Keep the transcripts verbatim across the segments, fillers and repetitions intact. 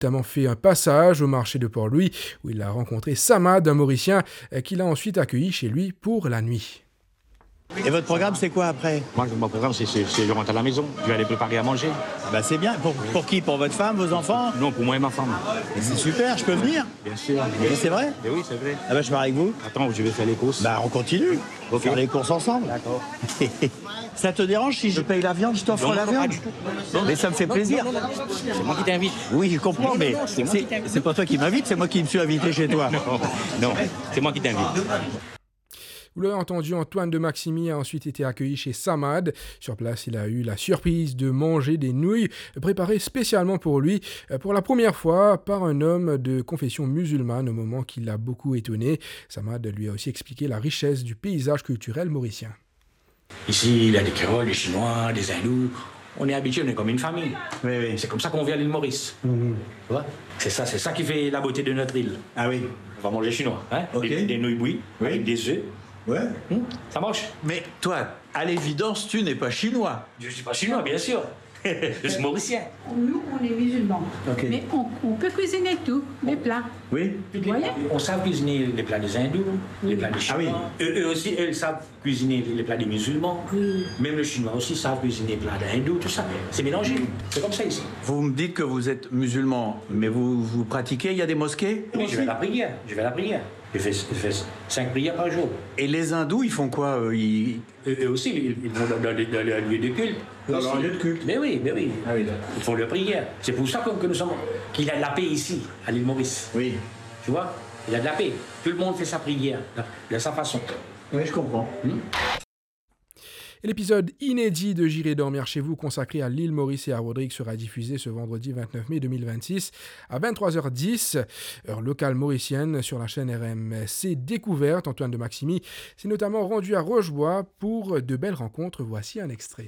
notamment fait un passage au marché de Port-Louis où il a rencontré Samad, un Mauricien qu'il a ensuite accueilli chez lui pour la nuit. Et votre programme, c'est quoi après? Moi, mon programme, c'est, c'est, c'est je rentre à la maison. Je vais aller préparer à manger. Bah c'est bien. Pour, pour qui? Pour votre femme, vos enfants? Non, pour moi et ma femme. Et c'est super, je peux venir? Bien sûr. Et c'est vrai? Et oui, c'est vrai. Ah bah je pars avec vous. Attends, je vais faire les courses. Bah on continue. On va faire les courses ensemble. D'accord. Ça te dérange si je paye la viande, je t'offre Non, la non, viande? pas du tout. Mais ça me fait plaisir. Non, non, non, non, c'est moi qui t'invite. Oui, je comprends, Non, mais non, non, c'est moi c'est qui t'invite. c'est pas toi qui m'invite, c'est moi qui me suis invité chez toi. Non, non, c'est moi qui t'invite. Vous l'avez entendu, Antoine de Maximi a ensuite été accueilli chez Samad. Sur place, il a eu la surprise de manger des nouilles préparées spécialement pour lui, pour la première fois par un homme de confession musulmane, au moment qui l'a beaucoup étonné. Samad lui a aussi expliqué la richesse du paysage culturel mauricien. Ici, il y a des Créoles, des Chinois, des Hindous. On est habitués, on est comme une famille. Oui, oui. C'est comme ça qu'on vit à l'île Maurice. Mmh. Tu vois? C'est ça, c'est ça qui fait la beauté de notre île. Ah oui. On va manger chinois, hein? Ok. Des, des nouilles bouillies, Oui. avec des œufs. Ouais. Hum, ça marche. Mais toi, à l'évidence, tu n'es pas chinois. Je ne suis pas chinois, bien sûr. Je suis mauricien. Nous, on est musulmans. Ok. Mais on, on peut cuisiner tout, les plats. Oui. Vous voyez? On sait cuisiner les plats des hindous, les plats des chinois. Ah oui. Eux, eux aussi, eux, ils savent cuisiner les plats des musulmans. Oui. Même les chinois aussi savent cuisiner les plats des hindous, tout ça. C'est mélangé. C'est comme ça ici. Vous me dites que vous êtes musulman, mais vous, vous pratiquez, il y a des mosquées? Oui, je vais à la prière. Je vais à la prière. Je fais, je fais cinq prières par jour. Et les hindous, ils font quoi eux, ils... Eux, eux aussi, ils, ils vont dans, dans, dans, dans le lieu de culte. Dans Aussi. leur lieu de culte. Mais oui, mais oui. Ah oui, d'accord. Ils font leur prière. C'est pour ça que, que nous sommes, qu'il y a de la paix ici, à l'île Maurice. Oui. Tu vois? Il y a de la paix. Tout le monde fait sa prière, de sa façon. Oui, je comprends. Hmm? Et l'épisode inédit de J'irai dormir chez vous consacré à l'île Maurice et à Rodrigue sera diffusé ce vendredi vingt-neuf mai deux mille vingt-six à vingt-trois heures dix, heure locale mauricienne, sur la chaîne R M C Découverte. Antoine de Maximi s'est notamment rendu à Rochebois pour de belles rencontres. Voici un extrait.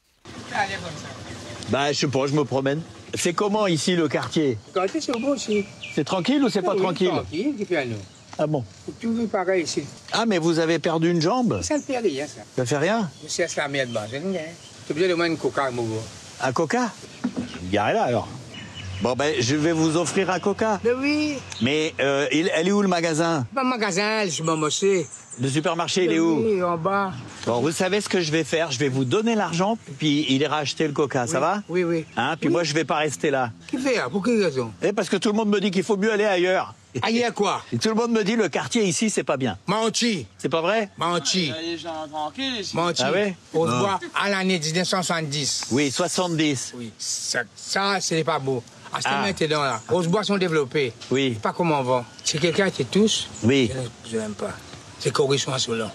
Bah, je sais pas, je me promène. C'est comment ici le quartier? Le quartier, c'est bon aussi. C'est tranquille ou c'est pas Oui, tranquille? Tranquille, qui fait à nous. Ah bon? Tout est pareil ici. Ah, mais vous avez perdu une jambe? Ça ne fait rien, ça. Ça fait rien? Je sais la merde, bah, c'est rien. Tu as besoin de moins de coca, mon gars. Un coca? Garez là alors. Bon ben, je vais vous offrir un coca. Mais oui, Mais euh, il, elle est où le magasin? pas magasin, je m'en mossé. Le supermarché, il est où? Oui, en bas. Bon, vous savez ce que je vais faire? Je vais vous donner l'argent, puis il ira acheter le coca, ça Oui, va? Oui, oui. Hein? Puis Oui. moi, je vais pas rester là. Qui fait, là? Pour quelle raison? Eh, parce que tout le monde me dit qu'il faut mieux aller ailleurs. Ailleurs quoi? Et tout le monde me dit le quartier ici, c'est pas bien. Menti. C'est pas vrai? Menti. Les gens tranquilles ici. Menti. Ah ouais? On se Ah. voit à l'année dix-neuf cent soixante-dix. Oui, soixante-dix. Oui. Ça, ça c'est pas beau. À ce Ah. moment maintenant là, on se boit sont développés. Oui. Pas comme on vend. Si quelqu'un te touche, Oui. je n'aime pas. C'est corrigation insolent.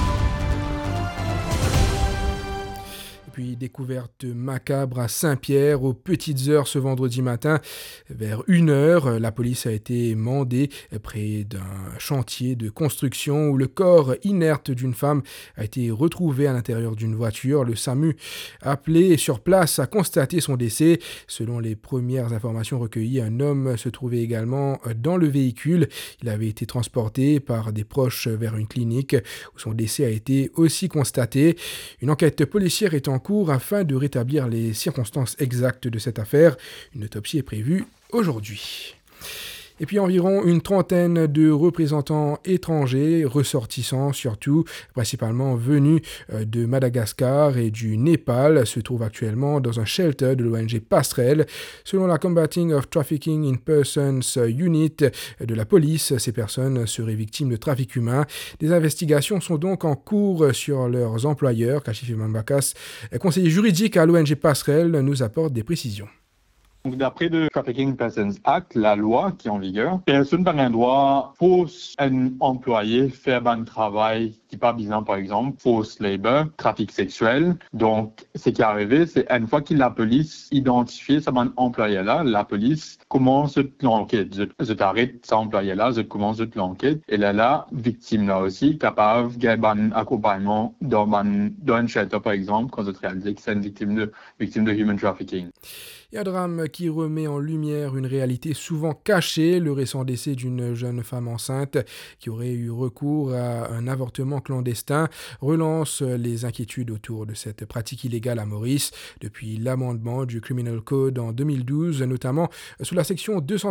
Puis découverte macabre à Saint-Pierre aux petites heures ce vendredi matin. Vers une heure, la police a été mandée près d'un chantier de construction où le corps inerte d'une femme a été retrouvé à l'intérieur d'une voiture. Le SAMU appelé sur place a constaté son décès. Selon les premières informations recueillies, un homme se trouvait également dans le véhicule. Il avait été transporté par des proches vers une clinique où son décès a été aussi constaté. Une enquête policière est en cours afin de rétablir les circonstances exactes de cette affaire. Une autopsie est prévue aujourd'hui. Et puis environ une trentaine de représentants étrangers, ressortissants surtout, principalement venus de Madagascar et du Népal, se trouvent actuellement dans un shelter de l'O N G Passerelle. Selon la Combating of Trafficking in Persons Unit de la police, ces personnes seraient victimes de trafic humain. Des investigations sont donc en cours sur leurs employeurs. Kachif Mambakas, conseiller juridique à l'O N G Passerelle, nous apporte des précisions. Donc, d'après le Trafficking Persons Act, la loi qui est en vigueur, personne par un droit force un employé faire un travail qui pas bien, par exemple, force labor, trafic sexuel. Donc, ce qui est arrivé, c'est une fois que la police identifie ce employé-là, la police commence l'enquête. Je, je t'arrête cet employé-là, je commence l'enquête. Et là, la victime-là aussi, capable d'avoir un accompagnement dans un, dans un shelter, par exemple, quand je réalise que c'est une victime de, victime de human trafficking. Il y a un drame qui remet en lumière une réalité souvent cachée, le récent décès d'une jeune femme enceinte qui aurait eu recours à un avortement clandestin relance les inquiétudes autour de cette pratique illégale à Maurice depuis l'amendement du Criminal Code en deux mille douze, notamment sous la section deux cent